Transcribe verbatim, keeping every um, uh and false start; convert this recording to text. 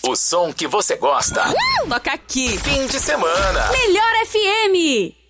O som que você gosta. Toca aqui. Fim de semana. Melhor F M.